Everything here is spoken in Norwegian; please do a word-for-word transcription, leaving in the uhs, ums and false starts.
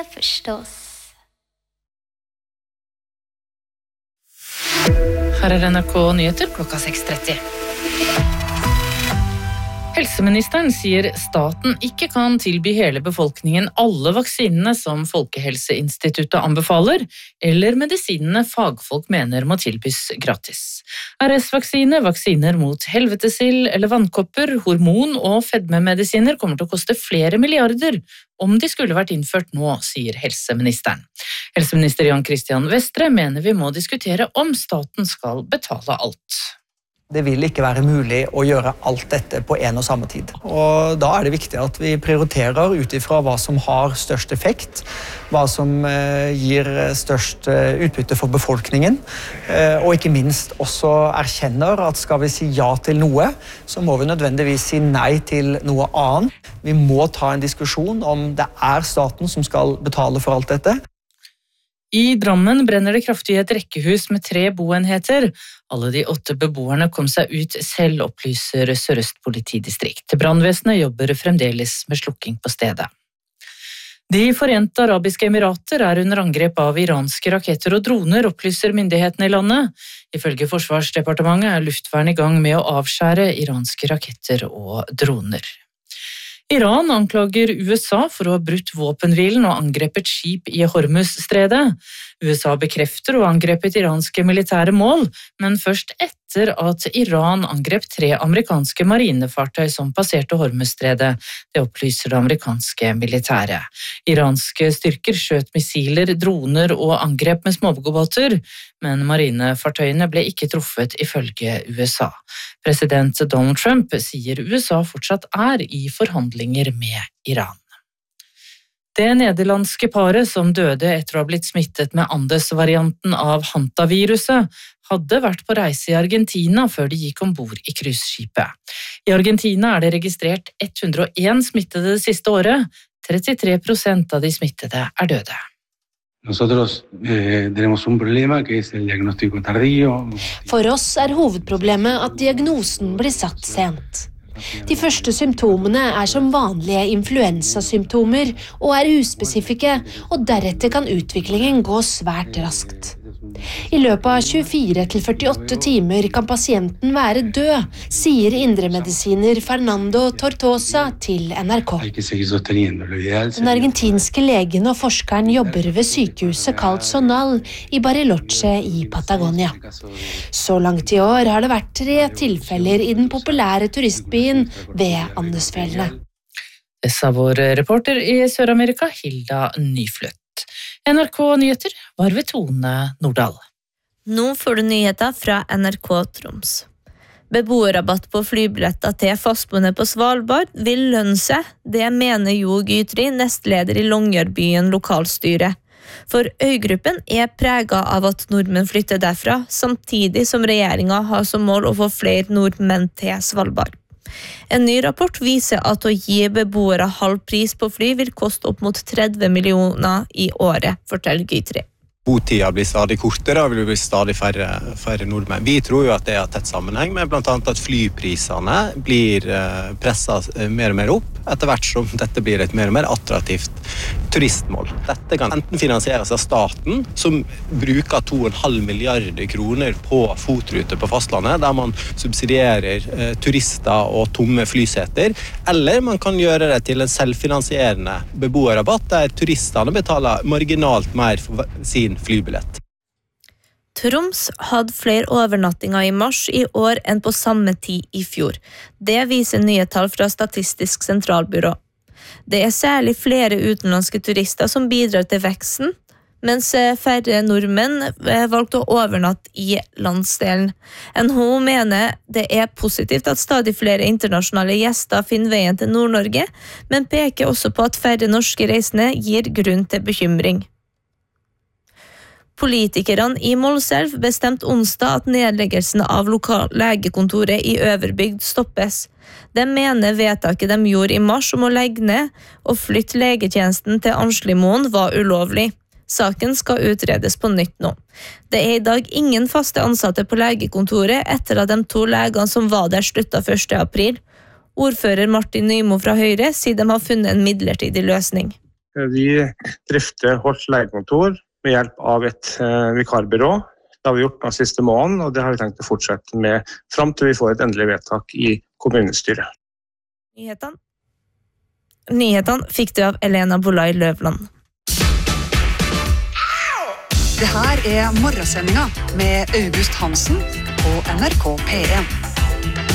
Förstås. Her er N R K Nyheter klokka seks tretti. Helseministeren sier staten ikke kan tilby hele befolkningen alle vaksinene som Folkehelseinstituttet anbefaler, eller medisinene fagfolk mener må tilbys gratis. R S-vaksine, vaksiner mot helvetesild eller vannkopper, hormon- og fedmemedisiner kommer til å koste flere milliarder om de skulle vært innført nå, sier helseministeren. Helseminister Jan Christian Vestre mener vi må diskutere om staten skal betale alt. Det vil ikke være mulig å gjøre alt dette på en og samme tid. Og da er det viktig at vi prioriterer ut ifra hva som har størst effekt, hva som gir størst utbytte for befolkningen, og ikke minst også erkjenner at skal vi si ja til noe, så må vi nødvendigvis si nei til noe annet. Vi må ta en diskusjon om det er staten som skal betale for alt dette. I Drammen brenner det kraftig i et rekkehus med tre boenheter. Alle de åtte beboerne kom seg ut selv, opplyser Sør-Øst politidistrikt. Brannvesenet jobber fremdeles med slukking på stedet. De Forente Arabiske Emirater er under angrep av iranske raketter og droner, opplyser myndighetene i landet. Ifølge Forsvarsdepartementet er luftvern i gang med å avskjære iranske raketter og droner. Iran anklager U S A for å ha brutt våpenhvilen og angrepet skip i Hormuz-stredet. U S A bekrefter å ha angrepet iranske militære mål, men først etter at Iran angrep tre amerikanske marinefartøy som passerte Hormuz-stredet. Det opplyser det amerikanske militære. Iranske styrker skjøt missiler, droner og angrep med småbåter, men marinefartøyene ble ikke truffet ifølge U S A. President Donald Trump sier U S A fortsatt er i forhandlinger med Iran. Det nederlandske paret som døde etter å ha blitt smittet med Andes-varianten av hantaviruset, hadde vært på reise i Argentina før de gikk ombord i cruiseskipet. I Argentina er det registrert ett hundre og én smittede det siste året. trettitre prosent av de smittede er døde. Nosotros eh, tenemos un problema que es el diagnóstico tardío. For oss er hovedproblemet at diagnosen blir satt sent. De første symptomene er som vanlige influensasymptomer og er uspesifikke, og deretter kan utviklingen gå svært raskt. I løpet av tjuefire til førtiåtte timer kan pasienten være død, sier indremedisiner Fernando Tortosa til N R K. Den argentinske legen og forskeren jobber ved sykehuset kalt Zonal i Bariloche i Patagonia. Så langt i år har det vært tre tilfeller i den populære turistbyen ved Andesfjellene. Det sa vår reporter i Sør-Amerika, Hilda Nyfløtt. N R K Nyheter var ved Tone Nordahl. Nå får du nyheter fra N R K Troms. Beboerrabatt på flybilletter til fastboende på Svalbard vil lønne seg. Det mener Jo Gytri, nestleder i Longyearbyen lokalstyre. For øygruppen er preget av at nordmenn flytter derfra, samtidig som regjeringen har som mål å få flere nordmenn til Svalbard. En ny rapport viser at å gi beboere halv pris på fly vil koste opp mot tretti millioner i året, forteller Gytri. Botida blir stadig kortere, og det blir stadig færre, færre nordmenn. Vi tror jo at det har tett sammenheng med blant annet at flyprisene blir presset mer og mer opp, etter hvert som dette blir et mer og mer attraktivt turistmål. Dette kan enten finansieres av staten, som bruker to komma fem milliarder kroner på fotruter på fastlandet, der man subsidierer eh, turister og tomme flyseter, eller man kan gjøre det til en selvfinansierende beboerrabatt, der turistene betaler marginalt mer for sin flybillett. Troms hadde flere overnattinger i mars i år enn på samme tid i fjor. Det viser nye tall fra Statistisk sentralbyrå. Det er særlig flere utenlandske turister som bidrar til veksten, mens færre nordmenn valgte å overnatte i landsdelen. N H O mener det er positivt at stadig flere internasjonale gjester finner veien til Nord-Norge, men peker også på at færre norske reisende gir grunn til bekymring. Politikerne i Målselv bestemte onsdag at nedleggelsen av lokal legekontoret i Øverbygd stoppes. De mener vedtaket de gjorde i mars om å legge ned og flytte legetjenesten til Arnslimoen var ulovlig. Saken skal utredes på nytt nå. Det er i dag ingen faste ansatte på legekontoret etter at de to legene som var der sluttet første april. Ordfører Martin Nymo fra Høyre sier de har funnet en midlertidig løsning. Vi drifter Hort leiekontor med hjelp av et vikarbyrå. Det har vi gjort den siste måneden, og det har vi tenkt å fortsette med frem til vi får et endelig vedtak i kommunestyret. Nyhetene. Nyhetene fikk du av Elena Bolai Løvland. Det her er morgensendinga med August Hansen på N R K P en.